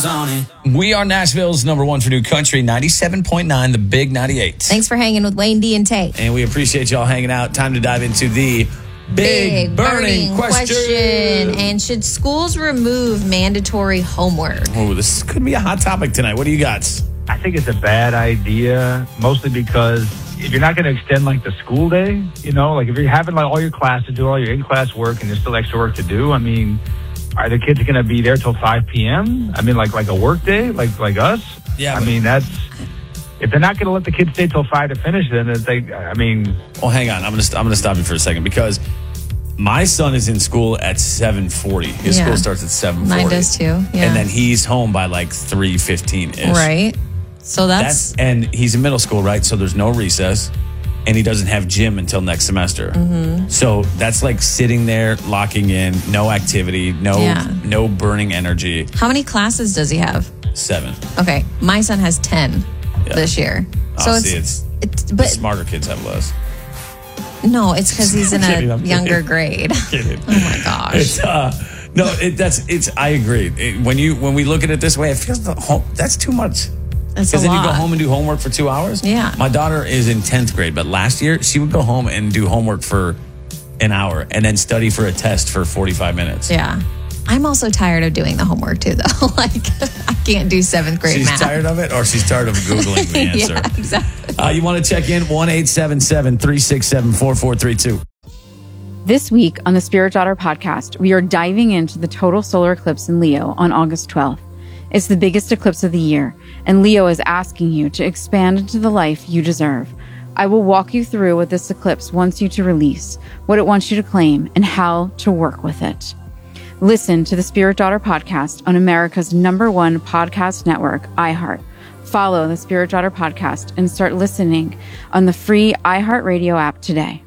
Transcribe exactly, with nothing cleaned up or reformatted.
on it. We are Nashville's number one for new country, ninety-seven point nine, the Big ninety-eight. Thanks for hanging with Wayne D and Tate. And we appreciate y'all hanging out. Time to dive into the big, Big burning, burning question. question. And should schools remove mandatory homework? Oh, this could be a hot topic tonight. What do you got? I think it's a bad idea, mostly because if you're not going to extend like the school day, you know, like if you're having like all your classes, do all your in-class work, and there's still extra work to do, I mean, are the kids going to be there till five p.m.? I mean, like like a work day, like like us? Yeah. I mean, that's if they're not going to let the kids stay till five to finish, then it's like, I mean. Well, hang on. I'm gonna st- I'm gonna stop you for a second because my son is in school at seven forty. His Yeah. school starts at seven forty. Mine does too. Yeah. And then he's home by like three fifteen ish. Right. So that's, That's and he's in middle school, right? So there's no recess, and he doesn't have gym until next semester. Mm-hmm. So that's like sitting there, locking in, no activity, no Yeah. no burning energy. how many classes does he have? Seven. Okay, my son has ten Yeah. this year. Oh, So see, it's, it's, it's the but smarter kids have less. no, it's because he's in Kidding, a I'm younger kidding. grade. Kidding. Oh my gosh. It's uh, no, it, that's it's. I agree. It, when you when we look at it this way, it feels the home. That's too much. That's a Because then you go lot. home and do homework for two hours. Yeah. My daughter is in tenth grade, but last year she would go home and do homework for an hour and then study for a test for forty-five minutes. Yeah. I'm also tired of doing the homework too, though. Like, I can't do seventh grade She's math. tired of it, or she's tired of Googling the answer. Yeah, exactly. Uh, you want to check in? one eight seven seven, three six seven, four four three two. This week on the Spirit Daughter podcast, we are diving into the total solar eclipse in Leo on August twelfth. It's the biggest eclipse of the year, and Leo is asking you to expand into the life you deserve. I will walk you through what this eclipse wants you to release, what it wants you to claim, and how to work with it. Listen to the Spirit Daughter podcast on America's number one podcast network, iHeart. Follow the Spirit Daughter podcast and start listening on the free iHeartRadio app today.